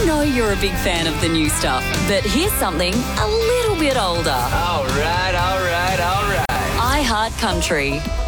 know you're a big fan of the new stuff, but here's something a little bit older. All right. I Heart Country.